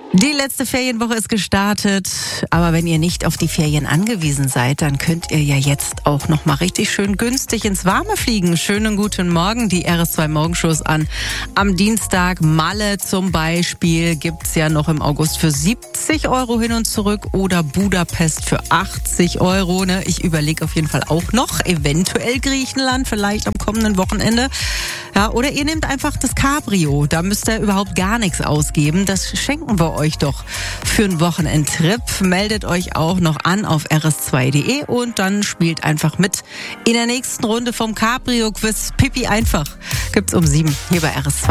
Die letzte Ferienwoche ist gestartet, aber wenn ihr nicht auf die Ferien angewiesen seid, dann könnt ihr ja jetzt auch noch mal richtig schön günstig ins Warme fliegen. Schönen guten Morgen, die RS2 Morgenshow ist an. Am Dienstag Malle zum Beispiel gibt's ja noch im August für 70 € hin und zurück oder Budapest für 80 €. Ne? Ich überlege auf jeden Fall auch noch, eventuell Griechenland, vielleicht am kommenden Wochenende. Ja, oder ihr nehmt einfach das Cabrio, da müsst ihr überhaupt gar nichts ausgeben. Das schenken wir euch doch für einen Wochenendtrip. Meldet euch auch noch an auf rs2.de und dann spielt einfach mit in der nächsten Runde vom Cabrio-Quiz. Pipi einfach. Gibt's um 7 hier bei RS2.